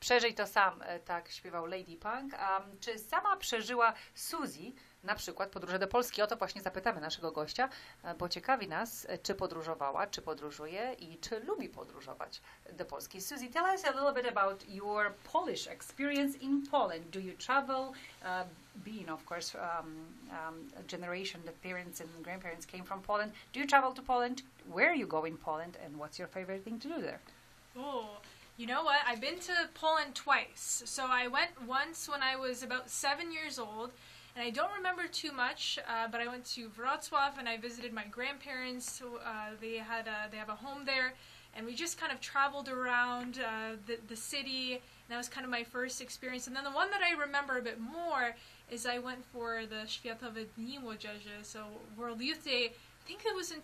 Przeżyj to sam, tak śpiewał Lady Punk. Czy sama przeżyła Suzy na przykład podróże do Polski? O to właśnie zapytamy naszego gościa, bo ciekawi nas, czy podróżowała, czy podróżuje i czy lubi podróżować do Polski. Suzy, tell us a little bit about your Polish experience in Poland. Do you travel, being of course a generation that parents and grandparents came from Poland? Do you travel to Poland? Where you go in Poland, and what's your favorite thing to do there? Oh, you know what? I've been to Poland twice. So I went once when I was about 7 years old, and I don't remember too much, but I went to Wrocław and I visited my grandparents. They have a home there, and we just kind of traveled around the city, and that was kind of my first experience. And then the one that I remember a bit more is I went for the Światowe Dni Młodzieży, so World Youth Day. I think it was in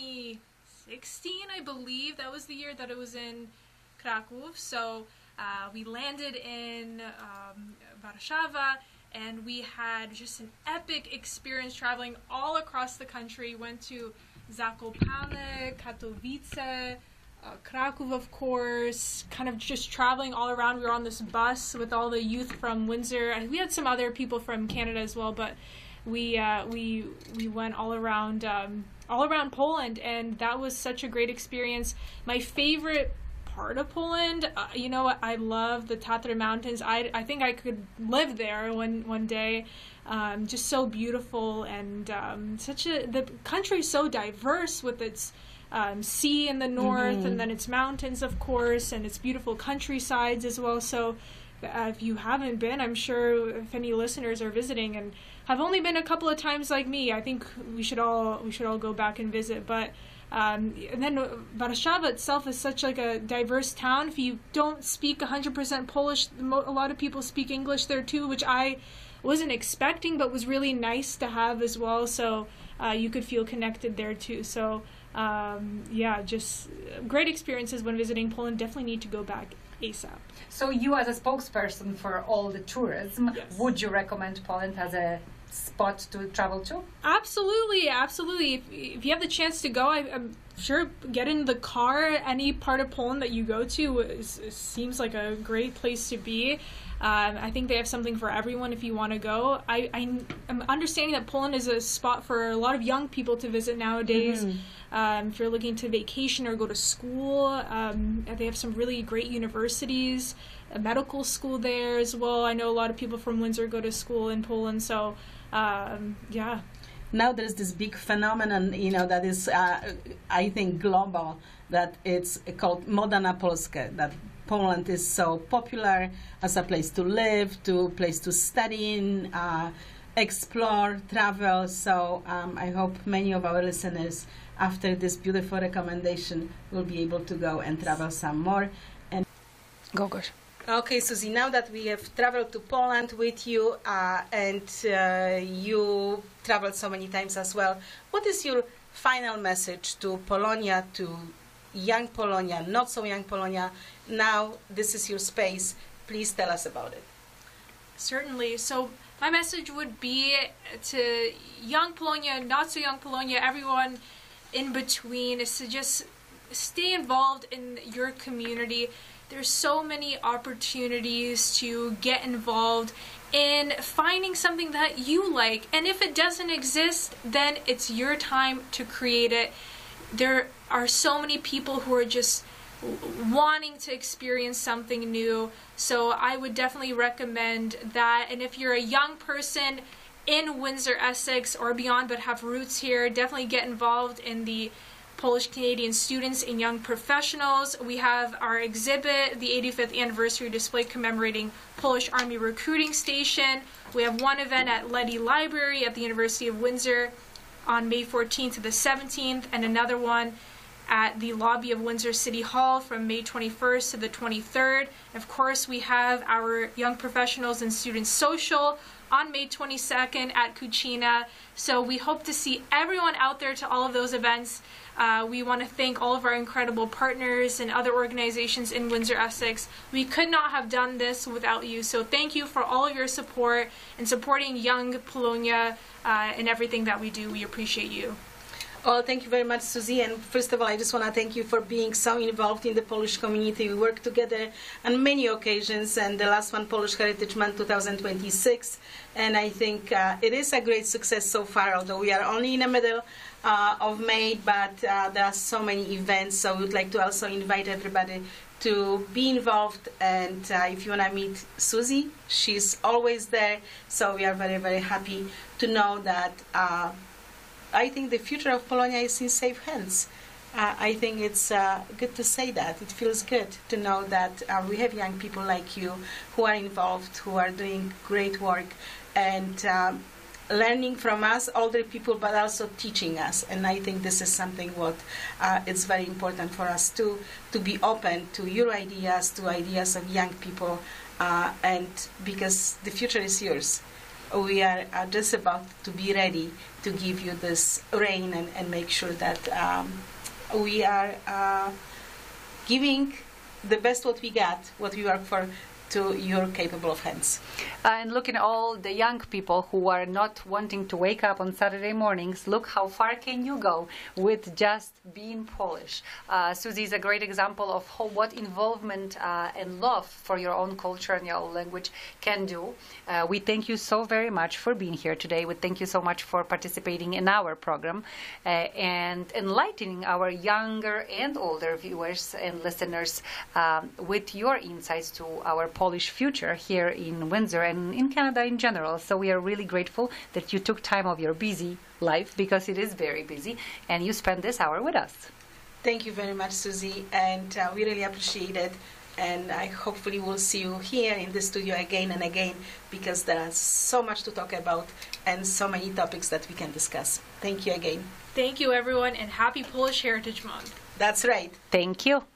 2016, I believe. That was the year that it was in Kraków. So we landed in Warszawa, and we had just an epic experience traveling all across the country. Went to Zakopane, Katowice, Kraków, of course, kind of just traveling all around. We were on this bus with all the youth from Windsor. And we had some other people from Canada as well, but we went all around Poland, and that was such a great experience. My favorite part of Poland, you know what, I love the Tatra Mountains. I think I could live there one day. Just so beautiful, and the country is so diverse with its sea in the north, and then its mountains, of course, and its beautiful countrysides as well. So if you haven't been, I'm sure if any listeners are visiting and have only been a couple of times like me, I think we should all go back and visit. But and then Warszawa itself is such like a diverse town. If you don't speak 100% Polish, a lot of people speak English there too, which I wasn't expecting, but was really nice to have as well. So you could feel connected there too. So just great experiences when visiting Poland. Definitely need to go back ASAP. So you, as a spokesperson for all the tourism, yes, would you recommend Poland as a spot to travel to? Absolutely. If you have the chance to go, I'm sure get in the car. Any part of Poland that you go to seems like a great place to be. I think they have something for everyone if you want to go. I'm understanding that Poland is a spot for a lot of young people to visit nowadays. If you're looking to vacation or go to school, they have some really great universities, a medical school there as well. I know a lot of people from Windsor go to school in Poland, so Now there's this big phenomenon, that is, I think, global, that it's called Moda na Polskę, that Poland is so popular as a place to live, to place to study in, explore, travel. So I hope many of our listeners, after this beautiful recommendation, will be able to go and travel some more. And Go, gosh. Okay, Suzy, now that we have traveled to Poland with you, and you traveled so many times as well, what is your final message to Polonia, to young Polonia, not so young Polonia? Now this is your space. Please tell us about it. Certainly. So my message would be to young Polonia, not so young Polonia, everyone in between, is to just stay involved in your community. There's so many opportunities to get involved in finding something that you like. And if it doesn't exist, then it's your time to create it. There are so many people who are just wanting to experience something new. So I would definitely recommend that. And if you're a young person in Windsor, Essex or beyond, but have roots here, definitely get involved in the Polish Canadian Students and Young Professionals. We have our exhibit, the 85th anniversary display commemorating Polish Army Recruiting Station. We have one event at Leddy Library at the University of Windsor on May 14th to the 17th, and another one at the lobby of Windsor City Hall from May 21st to the 23rd. Of course, we have our Young Professionals and Students Social on May 22nd at Cucina. So we hope to see everyone out there to all of those events. We want to thank all of our incredible partners and other organizations in Windsor, Essex. We could not have done this without you. So thank you for all of your support and supporting young Polonia in everything that we do. We appreciate you. Well, thank you very much, Susie. And first of all, I just want to thank you for being so involved in the Polish community. We work together on many occasions, and the last one, Polish Heritage Month 2026. And I think it is a great success so far, although we are only in the middle of May, but there are so many events. So we would like to also invite everybody to be involved. And if you want to meet Susie, she's always there. So we are very, very happy to know that I think the future of Polonia is in safe hands. I think it's good to say that. It feels good to know that we have young people like you who are involved, who are doing great work, and learning from us, older people, but also teaching us. And I think this is something what it's very important for us to be open to your ideas, to ideas of young people, and because the future is yours. We are just about to be ready to give you this reign and make sure that we are giving the best what we got, what we work for, to your capable of hands. And looking at all the young people who are not wanting to wake up on Saturday mornings, look how far can you go with just being Polish. Susie is a great example of what involvement and love for your own culture and your own language can do. We thank you so very much for being here today. We thank you so much for participating in our program and enlightening our younger and older viewers and listeners with your insights to our Polish future here in Windsor and in Canada in general. So we are really grateful that you took time of your busy life, because it is very busy, and you spent this hour with us. Thank you very much, Susie, and we really appreciate it. And I hopefully will see you here in the studio again and again, because there is so much to talk about and so many topics that we can discuss. Thank you again. Thank you, everyone, and happy Polish Heritage Month. That's right. Thank you.